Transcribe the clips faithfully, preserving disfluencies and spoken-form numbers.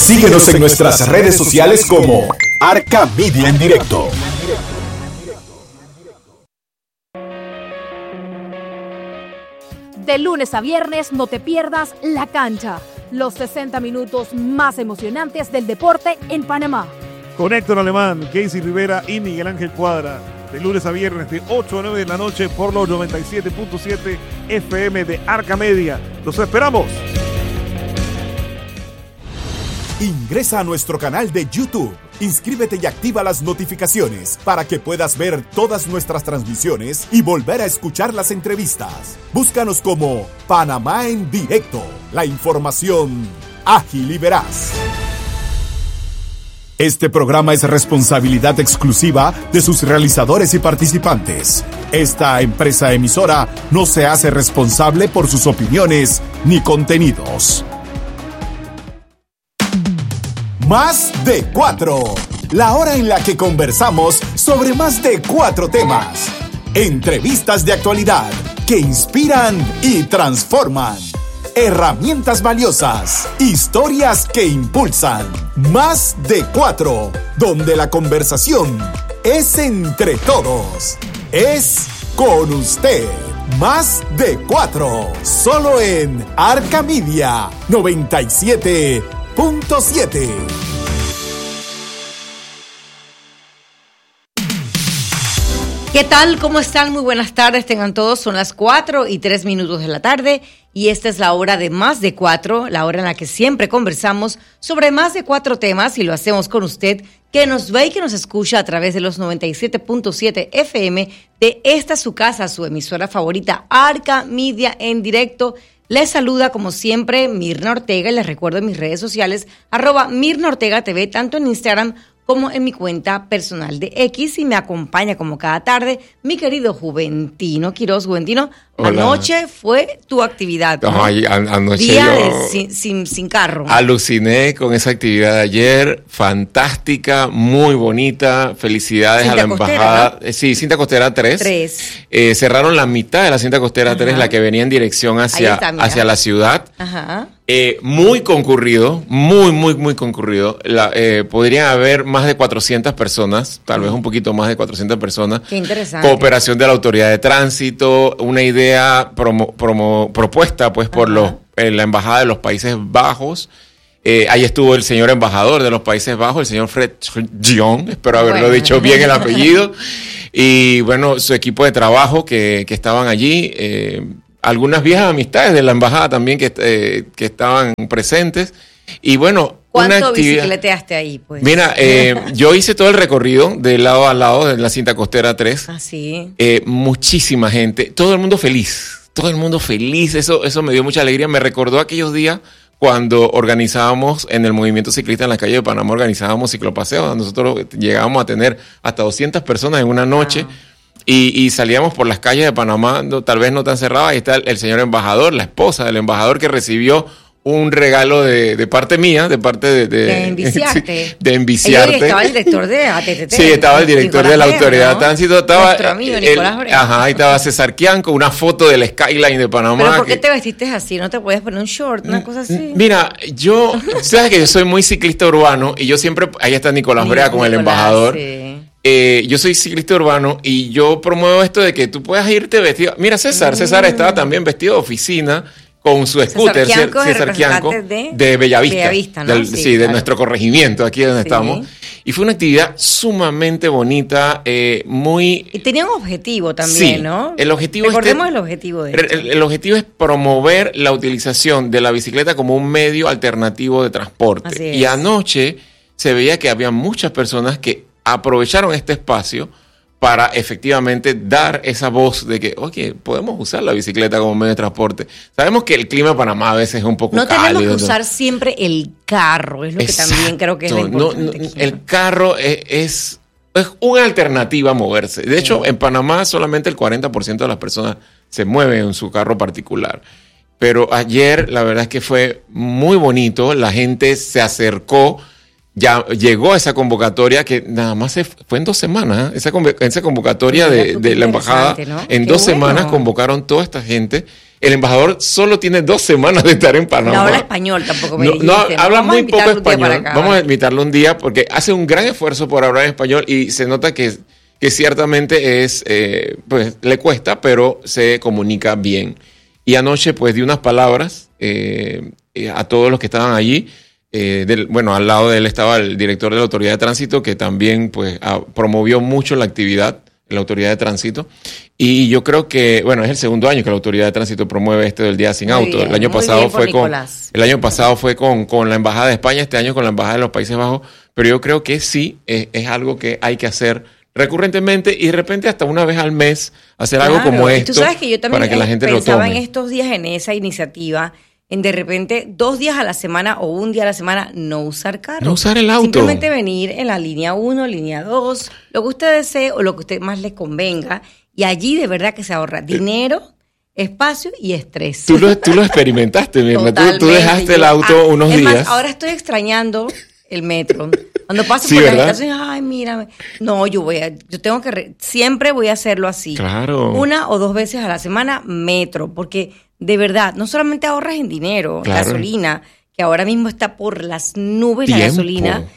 Síguenos en nuestras redes sociales como Arca Media en Directo. De lunes a viernes no te pierdas La Cancha, los sesenta minutos más emocionantes del deporte en Panamá. Con Héctor Alemán, Casey Rivera y Miguel Ángel Cuadra. De lunes a viernes de ocho a nueve de la noche por los noventa y siete punto siete F M de Arca Media. ¡Los esperamos! Ingresa a nuestro canal de YouTube, inscríbete y activa las notificaciones para que puedas ver todas nuestras transmisiones y volver a escuchar las entrevistas. Búscanos como Panamá en Directo, la información ágil y veraz. Este programa es responsabilidad exclusiva de sus realizadores y participantes. Esta empresa emisora no se hace responsable por sus opiniones ni contenidos. Más de cuatro. La hora en la que conversamos sobre más de cuatro temas. Entrevistas de actualidad que inspiran y transforman. Herramientas valiosas. Historias que impulsan. Más de cuatro. Donde la conversación es entre todos. Es con usted. Más de cuatro. Solo en Arca Media noventa y siete punto siete. ¿Qué tal? ¿Cómo están? Muy buenas tardes, tengan todos. Son las cuatro y tres minutos de la tarde y esta es la hora de Más de Cuatro, la hora en la que siempre conversamos sobre más de cuatro temas y lo hacemos con usted que nos ve y que nos escucha a través de los noventa y siete punto siete F M de esta su casa, su emisora favorita, Arca Media en Directo. Les saluda como siempre Mirna Ortega y les recuerdo en mis redes sociales arroba Mirna Ortega T V, tanto en Instagram como en mi cuenta personal de X, y me acompaña como cada tarde mi querido Juventino Quiroz. Juventino, hola. Anoche fue tu actividad, ¿no? Ay, an- anoche Día yo de, sin, sin, sin carro. Aluciné con esa actividad de ayer, fantástica, muy bonita, felicidades Cinta a la costera, embajada. ¿no? Eh, sí, cinta costera tres. Tres. Eh, cerraron la mitad de la cinta costera Ajá. tres, la que venía en dirección hacia, está, hacia la ciudad. Ajá. Eh, muy concurrido, muy, muy, muy concurrido. La, eh, podrían haber más de cuatrocientas personas, tal vez un poquito más de cuatrocientas personas. Qué interesante. Cooperación de la autoridad de tránsito, una idea promo, promo, propuesta pues por los, eh, la embajada de los Países Bajos. Eh, ahí estuvo el señor embajador de los Países Bajos, el señor Fred Dion, espero haberlo bueno. dicho bien el apellido. Y bueno, su equipo de trabajo que, que estaban allí. Eh, algunas viejas amistades de la embajada también que, eh, que estaban presentes. Y bueno, una ¿Cuánto actividad... bicicleteaste ahí, pues? Mira, eh, yo hice todo el recorrido de lado a lado de la cinta costera tres. Ah, sí. Eh, muchísima gente, todo el mundo feliz, todo el mundo feliz. Eso, eso me dio mucha alegría. Me recordó aquellos días cuando organizábamos en el movimiento ciclista en la calle de Panamá, organizábamos ciclopaseos. Nosotros llegábamos a tener hasta doscientas personas en una noche. Wow. Y, y salíamos por las calles de Panamá, no, tal vez no tan cerradas. Ahí está el, el señor embajador, la esposa del embajador que recibió un regalo de, de parte mía, de parte de... De, de enviciarte. Sí, de enviciarte. Estaba el director de A T T T. Sí, estaba el director Nicolás de la Breva, autoridad ¿no? de tránsito. Estaba Nuestro amigo Nicolás el, Breva. Ajá, ahí estaba César Kian con una foto del skyline de Panamá. ¿Pero por qué que, te vestiste así? ¿No te podías poner un short, una cosa así? Mira, yo... Sabes que yo soy muy ciclista urbano y yo siempre... Ahí está Nicolás Breva con el embajador. Sí. Eh, yo soy ciclista urbano y yo promuevo esto de que tú puedas irte vestido. Mira, César, mm. César estaba también vestido de oficina con su scooter, César Kianco, César Kianco, de, de Bellavista, Bellavista, ¿no? del, sí, sí, de claro. nuestro corregimiento, aquí donde sí. estamos. Y fue una actividad sumamente bonita, eh, muy... Y tenía un objetivo también, sí, ¿no? El objetivo Recordemos este, el objetivo de el, el, el objetivo es promover la utilización de la bicicleta como un medio alternativo de transporte. Así es. Y anoche se veía que había muchas personas que aprovecharon este espacio para efectivamente dar esa voz de que, oye, podemos usar la bicicleta como medio de transporte. Sabemos que el clima de Panamá a veces es un poco no cálido. No tenemos que usar siempre el carro, es lo Exacto. que también creo que es lo importante. No, no, el carro es, es, es una alternativa a moverse. De hecho, sí. En Panamá solamente el cuarenta por ciento de las personas se mueven en su carro particular. Pero ayer la verdad es que fue muy bonito, la gente se acercó. Ya llegó esa convocatoria que nada más se fue en dos semanas. ¿eh? Esa, conv- esa convocatoria de, de la embajada, ¿no? En Qué dos bueno. semanas convocaron toda esta gente El embajador solo tiene dos semanas de estar en Panamá. No habla español tampoco, me no, dijiste. no, habla Vamos muy poco español. Acá, Vamos a invitarlo un día porque hace un gran esfuerzo por hablar español y se nota que, que ciertamente es, eh, pues le cuesta, pero se comunica bien. Y anoche pues di unas palabras eh, eh, a todos los que estaban allí. Eh, del, bueno, al lado de él estaba el director de la Autoridad de Tránsito, que también pues a, promovió mucho la actividad en la Autoridad de Tránsito. Y yo creo que, bueno, es el segundo año que la Autoridad de Tránsito promueve este del Día Sin Muy Auto. bien, el año muy pasado bien por fue con Nicolás. el año pasado fue con, con la Embajada de España, este año con la Embajada de los Países Bajos, pero yo creo que sí es, es algo que hay que hacer recurrentemente y de repente hasta una vez al mes hacer Claro. algo como Y esto tú sabes que yo también para que la gente lo pensaba tome. en estos días en esa iniciativa, en de repente dos días a la semana o un día a la semana no usar carro. No usar el auto. Simplemente venir en la línea uno, línea dos, lo que usted desee o lo que a usted más le convenga. Y allí de verdad que se ahorra dinero, espacio y estrés. Tú lo, tú lo experimentaste, Mirna. Tú, tú Totalmente. dejaste el Yo, auto ah, unos es días. Más, ahora estoy extrañando el metro. Cuando paso Sí, por ¿verdad? la estación, ay, mírame. No, yo voy a, yo tengo que, re- siempre voy a hacerlo así. Claro. Una o dos veces a la semana, metro, porque de verdad, no solamente ahorras en dinero, Claro. gasolina, que ahora mismo está por las nubes la Tiempo. gasolina,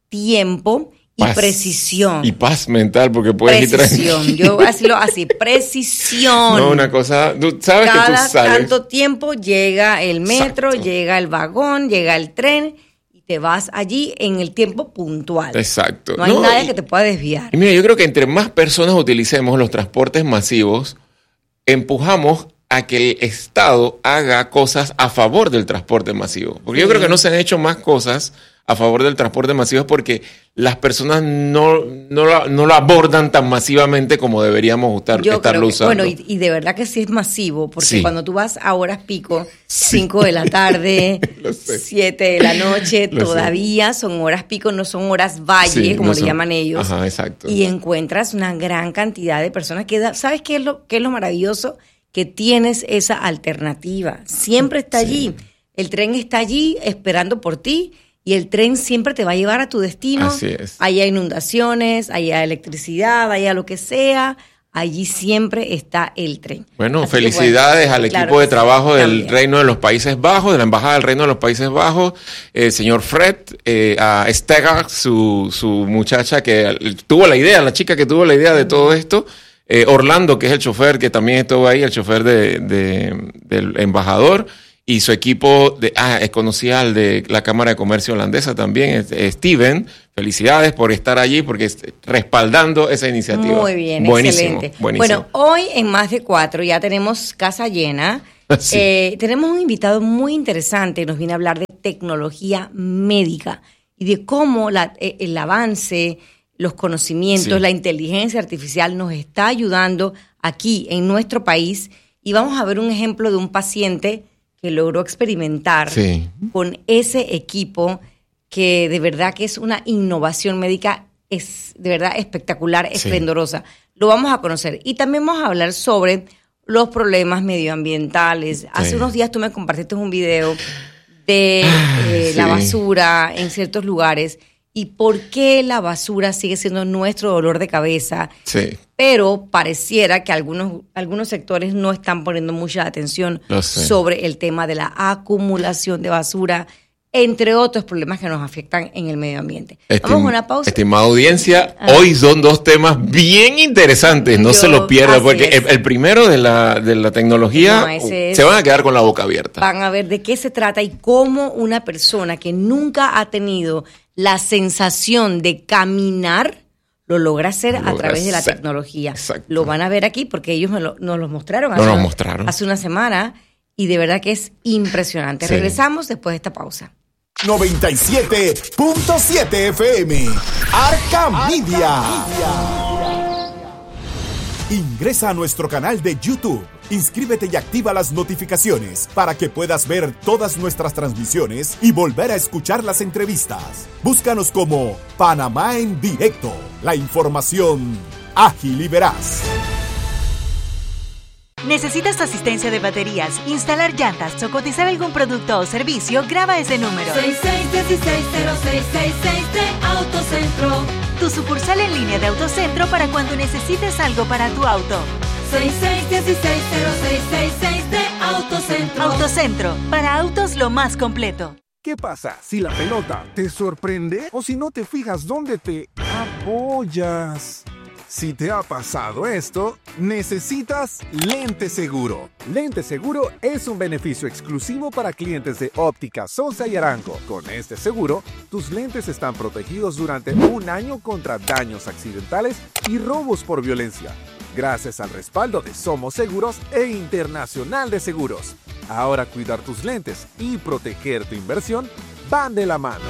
tiempo y Paz. precisión. Y paz mental, porque puedes ir Precisión. tranquilo. Yo así lo así, precisión. No, una cosa, tú sabes Cada que tú sales. tanto tiempo llega el metro, Exacto. llega el vagón, llega el tren y te vas allí en el tiempo puntual. Exacto. No hay No, nadie y- que te pueda desviar. Y mira, yo creo que entre más personas utilicemos los transportes masivos, empujamos a que el Estado haga cosas a favor del transporte masivo. Porque yo Sí. creo que no se han hecho más cosas a favor del transporte masivo porque las personas no, no, lo, no lo abordan tan masivamente como deberíamos estar, Yo estarlo creo que, usando. bueno, y, y de verdad que sí es masivo, porque Sí. cuando tú vas a horas pico, Sí. cinco de la tarde, Lo sé. siete de la noche, Lo sé. todavía son horas pico, no son horas valle, Sí, como no le son- llaman ellos. Ajá, exacto. Y encuentras una gran cantidad de personas que, da- ¿sabes qué es lo, qué es lo maravilloso? Que tienes esa alternativa. Siempre está allí. El tren está allí esperando por ti y el tren siempre te va a llevar a tu destino. Así es. Haya inundaciones, haya electricidad, haya lo que sea. Allí siempre está el tren. Bueno, Así que, felicidades bueno, al claro equipo que de sí, trabajo del también. Reino de los Países Bajos, de la Embajada del Reino de los Países Bajos, el señor Fred, eh, a Estega, su, su muchacha que tuvo la idea, la chica que tuvo la idea de todo esto, eh, Orlando, que es el chofer que también estuvo ahí, el chofer de, de- del embajador, y su equipo, de, ah, conocía al de la Cámara de Comercio holandesa también, es- es Steven. Felicidades por estar allí, porque es- respaldando esa iniciativa. Muy bien, buenísimo, excelente. buenísimo. Bueno, hoy en Más de Cuatro ya tenemos casa llena. Sí. Eh, tenemos un invitado muy interesante, nos viene a hablar de tecnología médica y de cómo la- eh, el avance, los conocimientos, Sí. la inteligencia artificial nos está ayudando aquí en nuestro país. Y vamos a ver un ejemplo de un paciente que logró experimentar Sí. con ese equipo que de verdad que es una innovación médica, es de verdad espectacular, Sí. esplendorosa. Lo vamos a conocer. Y también vamos a hablar sobre los problemas medioambientales. Hace unos días tú me compartiste un video de eh, sí. la basura en ciertos lugares y por qué la basura sigue siendo nuestro dolor de cabeza. Sí. Pero pareciera que algunos, algunos sectores no están poniendo mucha atención Lo sé. sobre el tema de la acumulación de basura, entre otros problemas que nos afectan en el medio ambiente. Estim- Vamos a una pausa. Estimada audiencia, Ah. hoy son dos temas bien interesantes, no Yo- se lo pierdan, así porque es. el, el primero de la, de la tecnología, No, ese es- se van a quedar con la boca abierta. Van a ver de qué se trata y cómo una persona que nunca ha tenido la sensación de caminar lo logra hacer Lo a logra través de la hacer. tecnología. Exacto. Lo van a ver aquí porque ellos me lo- nos lo mostraron, Nos hace, lo una- mostraron. hace una semana y de verdad que es impresionante. Sí. Regresamos después de esta pausa. noventa y siete punto siete F M. Arca Media. Ingresa a nuestro canal de YouTube. Inscríbete y activa las notificaciones para que puedas ver todas nuestras transmisiones y volver a escuchar las entrevistas. Búscanos como Panamá en Directo. La información ágil y veraz. ¿Necesitas asistencia de baterías, instalar llantas o cotizar algún producto o servicio? Graba ese número. seis seis uno seis cero seis seis seis de Autocentro. Tu sucursal en línea de Autocentro para cuando necesites algo para tu auto. seis seis uno seis cero seis seis seis de AutoCentro. AutoCentro, para autos lo más completo. ¿Qué pasa si la pelota te sorprende o si no te fijas dónde te apoyas? Si te ha pasado esto, necesitas Lente Seguro. Lente Seguro es un beneficio exclusivo para clientes de Óptica Sosa y Arango. Con este seguro, tus lentes están protegidos durante un año contra daños accidentales y robos por violencia, gracias al respaldo de Somos Seguros e Internacional de Seguros. Ahora cuidar tus lentes y proteger tu inversión van de la mano.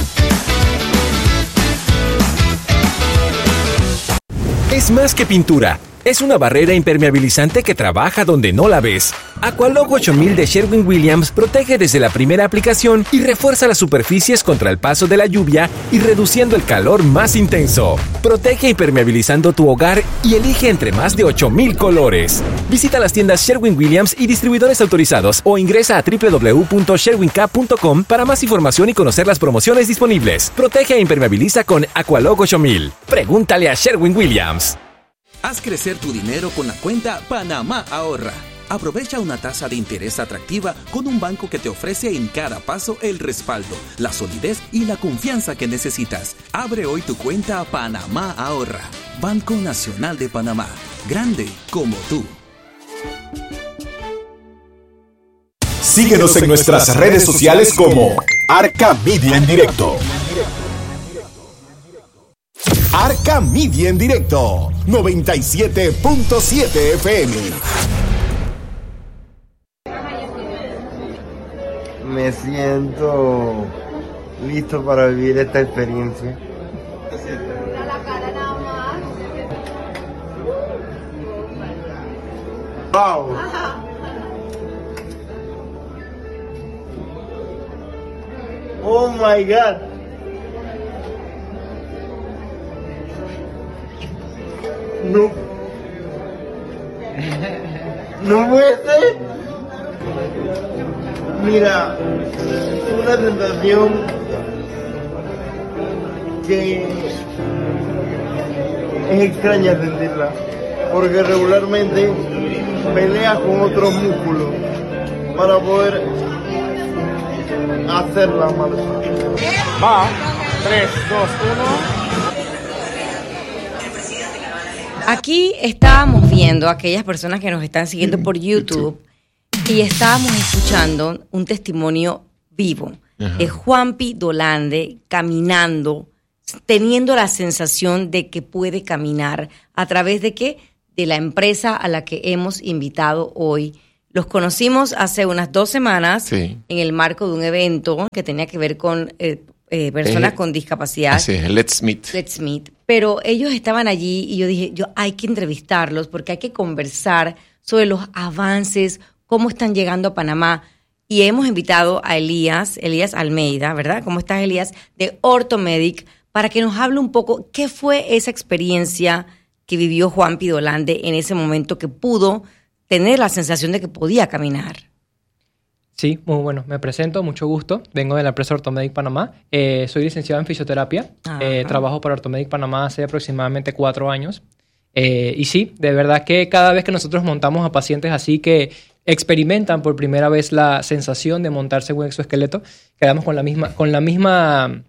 Es más que pintura. Es una barrera impermeabilizante que trabaja donde no la ves. Aqualogo ocho mil de Sherwin-Williams protege desde la primera aplicación y refuerza las superficies contra el paso de la lluvia y reduciendo el calor más intenso. Protege impermeabilizando tu hogar y elige entre más de ocho mil colores. Visita las tiendas Sherwin-Williams y distribuidores autorizados o ingresa a doble u doble u doble u punto sherwin cap punto com para más información y conocer las promociones disponibles. Protege e impermeabiliza con Aqualogo ocho mil. Pregúntale a Sherwin-Williams. Haz crecer tu dinero con la cuenta Panamá Ahorra. Aprovecha una tasa de interés atractiva con un banco que te ofrece en cada paso el respaldo, la solidez y la confianza que necesitas. Abre hoy tu cuenta Panamá Ahorra. Banco Nacional de Panamá. Grande como tú. Síguenos en nuestras redes sociales como Arca Media en Directo. Arca Media en Directo, noventa y siete punto siete F M. Me siento listo para vivir esta experiencia. ¡Wow! ¡Oh my God! No. No puede ser. Mira, una sensación que es extraña sentirla, porque regularmente peleas con otros músculos para poder hacer la marcha. Va, tres, dos, uno. Aquí estábamos viendo a aquellas personas que nos están siguiendo por YouTube y estábamos escuchando un testimonio vivo Ajá. de Juanpi Dolande caminando, teniendo la sensación de que puede caminar. ¿A través de qué? De la empresa a la que hemos invitado hoy. Los conocimos hace unas dos semanas sí. en el marco de un evento que tenía que ver con eh, eh, personas eh, con discapacidad. Sí, Let's Meet. Let's Meet. Pero ellos estaban allí y yo dije, yo hay que entrevistarlos porque hay que conversar sobre los avances, cómo están llegando a Panamá. Y hemos invitado a Elías, Elías Almeida, ¿verdad? ¿Cómo estás, Elías? De Orthomedic, para que nos hable un poco qué fue esa experiencia que vivió Juanpi Dolande en ese momento que pudo tener la sensación de que podía caminar. Sí, muy bueno. Me presento, mucho gusto. Vengo de la empresa Orthomedic Panamá. Eh, soy licenciado en fisioterapia. Eh, trabajo para Orthomedic Panamá hace aproximadamente cuatro años. Eh, y sí, de verdad que cada vez que nosotros montamos a pacientes así que experimentan por primera vez la sensación de montarse en un exoesqueleto, quedamos con la misma, con la misma,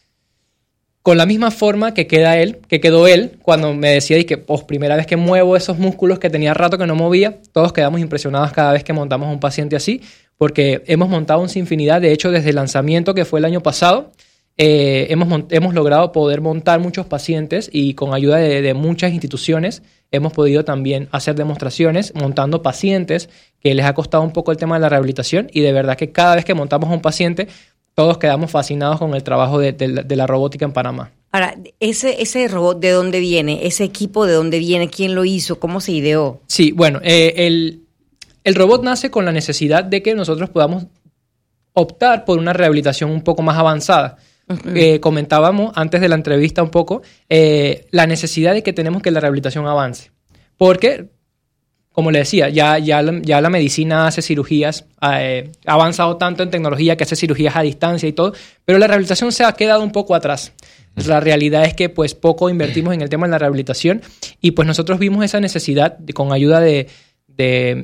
con la misma forma que queda él, que quedó él cuando me decía y que pues primera vez que muevo esos músculos que tenía rato que no movía. Todos quedamos impresionados cada vez que montamos a un paciente así, porque hemos montado un sinfinidad. De hecho, desde el lanzamiento que fue el año pasado, eh, hemos, hemos logrado poder montar muchos pacientes y con ayuda de, de muchas instituciones hemos podido también hacer demostraciones montando pacientes que les ha costado un poco el tema de la rehabilitación, y de verdad que cada vez que montamos a un paciente todos quedamos fascinados con el trabajo de, de, de la robótica en Panamá. Ahora, ese, ese robot, ¿de dónde viene? ¿Ese equipo de dónde viene? ¿Quién lo hizo? ¿Cómo se ideó? Sí, bueno, eh, el, el robot nace con la necesidad de que nosotros podamos optar por una rehabilitación un poco más avanzada. Uh-huh. Eh, comentábamos antes de la entrevista un poco eh, la necesidad de que tenemos que la rehabilitación avance. Porque, como le decía, ya, ya, ya la medicina hace cirugías, eh, ha avanzado tanto en tecnología que hace cirugías a distancia y todo, pero la rehabilitación se ha quedado un poco atrás. La realidad es que pues poco invertimos en el tema de la rehabilitación y pues nosotros vimos esa necesidad de, con ayuda de, de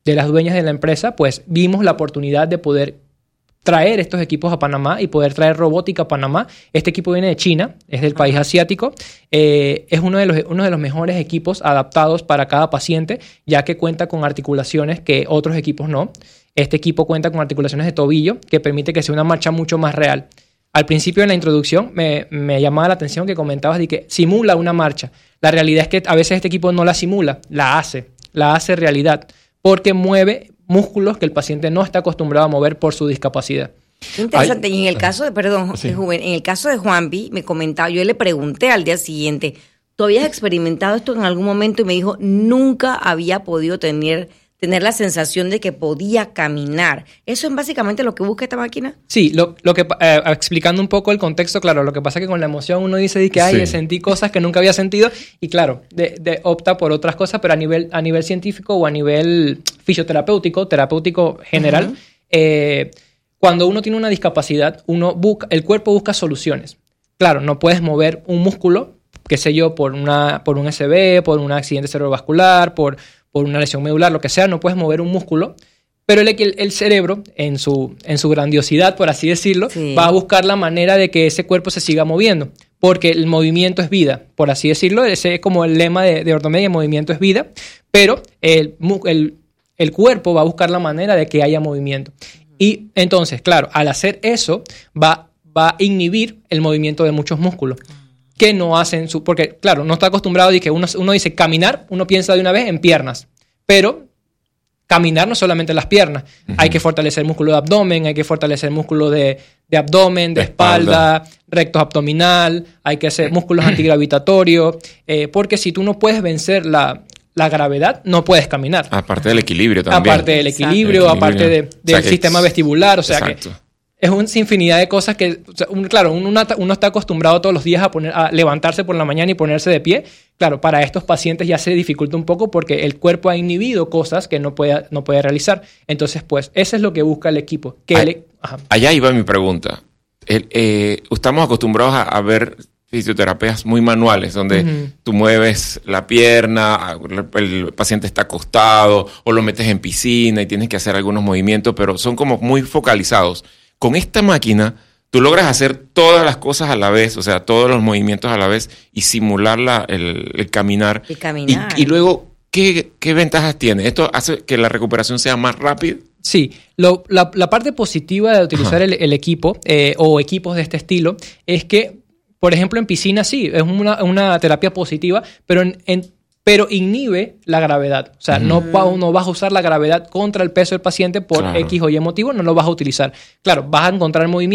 de las dueñas de la empresa, pues vimos la oportunidad de poder traer estos equipos a Panamá y poder traer robótica a Panamá. Este equipo viene de China, es del país asiático. Eh, es uno de, los, uno de los mejores equipos adaptados para cada paciente, ya que cuenta con articulaciones que otros equipos no. Este equipo cuenta con articulaciones de tobillo, que permite que sea una marcha mucho más real. Al principio en la introducción me, me llamaba la atención que comentabas de que simula una marcha. La realidad es que a veces este equipo no la simula, la hace, la hace realidad, porque mueve músculos que el paciente no está acostumbrado a mover por su discapacidad. Interesante. Ay, y en el caso de, perdón, sí. Juven, en el caso de Juanpi, me comentaba, yo le pregunté al día siguiente, ¿tú habías experimentado esto en algún momento? Y me dijo, nunca había podido tener, tener la sensación de que podía caminar. ¿Eso es básicamente lo que busca esta máquina? Sí, lo, lo que eh, explicando un poco el contexto, claro, lo que pasa es que con la emoción uno dice que, ay, sí. sentí cosas que nunca había sentido, y claro, de, de, opta por otras cosas, pero a nivel, a nivel científico o a nivel fisioterapéutico, terapéutico general, uh-huh. eh, cuando uno tiene una discapacidad, uno busca, el cuerpo busca soluciones. Claro, no puedes mover un músculo, qué sé yo, por, una, por un S B, por un accidente cerebrovascular, por, por una lesión medular, lo que sea, no puedes mover un músculo, pero el, el, el cerebro, en su, en su grandiosidad, por así decirlo, sí. va a buscar la manera de que ese cuerpo se siga moviendo, porque el movimiento es vida, por así decirlo. Ese es como el lema de, de ortopedia, el movimiento es vida, pero el, el, el cuerpo va a buscar la manera de que haya movimiento. Y entonces, claro, al hacer eso, va, va a inhibir el movimiento de muchos músculos que no hacen su... Porque, claro, no está acostumbrado a que uno, uno dice caminar, uno piensa de una vez en piernas, pero caminar no solamente las piernas. Uh-huh. Hay que fortalecer el músculo de abdomen, hay que fortalecer el músculo de, de abdomen, de, de espalda, espalda, recto abdominal, hay que hacer músculos antigravitatorios, eh, porque si tú no puedes vencer la... la gravedad, no puedes caminar. Aparte del equilibrio también. Aparte del equilibrio, Exacto. aparte de, del o sea sistema vestibular, o sea Exacto. que es una infinidad de cosas que, o sea, un, claro, uno, uno está acostumbrado todos los días a, poner, a levantarse por la mañana y ponerse de pie. Claro, para estos pacientes ya se dificulta un poco porque el cuerpo ha inhibido cosas que no puede, no puede realizar. Entonces, pues, eso es lo que busca el equipo. Que Ay, el, ajá. Allá iba mi pregunta. El, eh, estamos acostumbrados a, a ver fisioterapias muy manuales, donde uh-huh. tú mueves la pierna, el paciente está acostado, o lo metes en piscina y tienes que hacer algunos movimientos, pero son como muy focalizados. Con esta máquina, tú logras hacer todas las cosas a la vez, o sea, todos los movimientos a la vez y simular la, el, el caminar. El caminar. Y, y luego, ¿qué, ¿qué ventajas tiene? ¿Esto hace que la recuperación sea más rápida? Sí, lo, la, la parte positiva de utilizar el, el equipo eh, o equipos de este estilo es que, por ejemplo, en piscina sí, es una, una terapia positiva, pero en, en pero inhibe la gravedad. O sea, mm. no, va, no vas a usar la gravedad contra el peso del paciente por claro. X o Y motivo, no lo vas a utilizar. Claro, vas a encontrar movimiento